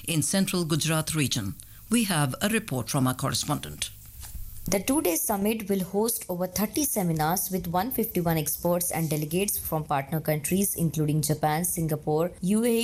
in central Gujarat region. We have a report from our correspondent. The two-day summit will host over 30 seminars with 151 experts and delegates from partner countries including Japan, Singapore, UAE,